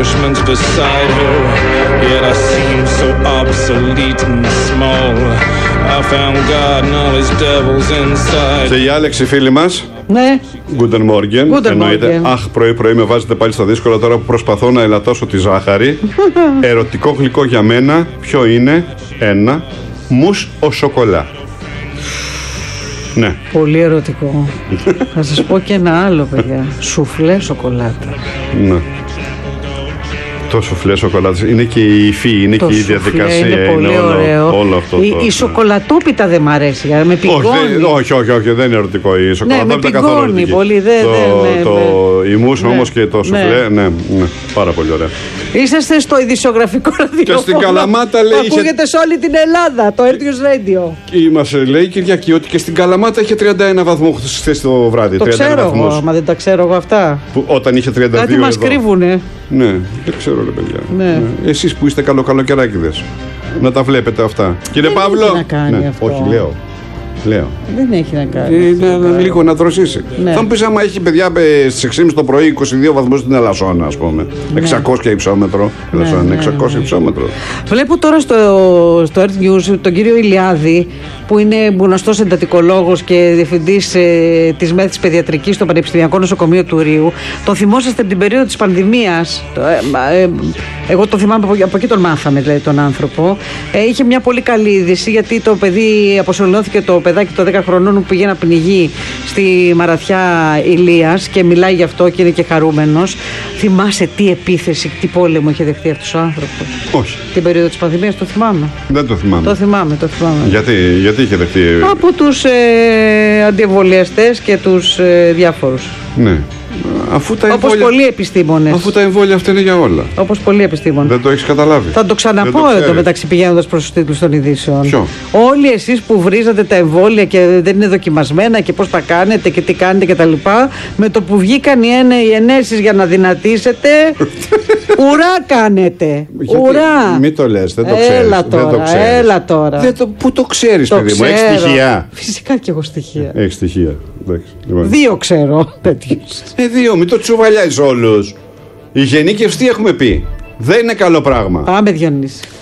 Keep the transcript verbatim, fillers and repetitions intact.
establishments beside her, yet I seem so obsolete and small. I found God and all his devils inside. Και η Άλεξη φίλη μας. Ναι. Guten Morgen. Guten Εννοείται. Morgen. Αχ, πρωί-πρωί με βάζετε πάλι στα δύσκολα τώρα που προσπαθώ να ελαττώσω τη ζάχαρη. Ερωτικό γλυκό για μένα, ποιο είναι? Ένα. Μους ο σοκολά. Ναι. Πολύ ερωτικό. Θα σας πω και ένα άλλο, παιδιά. Σουφλέ σοκολάτα. Ναι. Το σουφλέ σοκολάτας είναι και η υφή, είναι Το και η σουφλέ διαδικασία. είναι πολύ είναι όλο, ωραίο. όλο αυτό. Η, το, η ναι. σοκολατόπιτα δεν μ' αρέσει, για με πηγώνει. Όχι, δεν, όχι, όχι, όχι, δεν είναι ερωτικό η σοκολατόπιτα, με καθόλου πηγώνει ερωτική. πολύ, δεν- το, δεν- ναι, το, ναι. η μους Ναι. όμως και το σουφλέ, ναι. Ναι, ναι, πάρα πολύ ωραία. Είσαστε στο ειδησιογραφικό ραδιόφωνο. στην Καλαμάτα, λέει, που είχε- ακούγεται σε όλη την Ελλάδα, το Earth News Radio. Και μας λέει η Κυριακή ότι και στην Καλαμάτα είχε τριάντα ένα βαθμού χθες το βράδυ. Το τριάντα ένα ξέρω βαθμούς. εγώ, μα δεν τα ξέρω εγώ αυτά. Που, όταν είχε τριάντα δύο Κάτι μας εδώ. κρύβουνε. Ναι, δεν ξέρω ρε παιδιά. Ναι. Εσείς που είστε καλοκαλοκαιράκηδες, να τα βλέπετε αυτά. Κύριε Δεν Παύλο. έχει να κάνει Ναι, αυτό. όχι, λέω. Λέω. Δεν έχει να κάνει. Ε, αυτό. να- να- λίγο να δροσίσει. Ναι. Θα μου πεις άμα έχει παιδιά ε, στις έξι και μισή το πρωί είκοσι δύο βαθμούς στην Ελασσόνα, ας πούμε. εξακόσια υψόμετρο. Ελασσόνα, ναι, εξακόσια ναι. υψόμετρο. Βλέπω τώρα στο, στο Earth News τον κύριο Ηλιάδη, που είναι γνωστός εντατικολόγος και διευθυντής ε, της Μέθης Παιδιατρικής στο Πανεπιστημιακό Νοσοκομείο του Ρίου. Τον θυμόσαστε από την περίοδο της πανδημίας. Το, ε, μα, ε, εγώ τον θυμάμαι από, από εκεί τον μάθαμε, δηλαδή, τον άνθρωπο. Ε, είχε μια πολύ καλή είδηση, γιατί το παιδί αποσωληνώθηκε, το παιδάκι των δέκα χρονών που πήγε να πνιγεί στη Μαραθιά Ηλίας και μιλάει γι' αυτό και είναι και χαρούμενος. Θυμάσαι τι επίθεση, τι πόλεμο είχε δεχτεί αυτός ο άνθρωπος? Όχι, Την περίοδο της πανδημίας, το θυμάμαι. δεν το θυμάμαι. Το θυμάμαι, το θυμάμαι. Γιατί, γιατί είχε δεχτεί. Από τους ε, αντιεμβολιαστές και τους ε, διάφορους. Ναι. Αφού τα Όπως εμβόλια, πολλοί επιστήμονες. αφού τα εμβόλια αυτά είναι για όλα. Όπως πολλοί επιστήμονες. Δεν το έχεις καταλάβει. Θα το ξαναπώ Δεν το εδώ ξέρεις. μεταξύ πηγαίνοντας προς τους τίτλους των ειδήσεων. Ποιο? Όλοι εσείς που βρίζατε τα εμβόλια και δεν είναι δοκιμασμένα και πώς τα κάνετε και τι κάνετε και τα λοιπά, με το που βγήκαν οι, ene- οι ενέσεις για να δυνατήσετε, ουρά κάνετε. Γιατί- Ουρά. Μην το λες, δεν το ξέρεις. Έλα δεν το τώρα, ξέρεις. έλα τώρα. Δεν το, πού το ξέρεις, Το παιδί μου, έχεις ξέρω. στοιχεία. Φυσικά και έχω στοιχεία. Έχεις στοιχεία. Εντάξει, λοιπόν. Δύο ξέρω τέτοιους. Ε, δύο, μην το τσουβαλιάζεις όλους. Η γενίκευση τι έχουμε πει. Δεν είναι καλό πράγμα. Πάμε, Διονύση.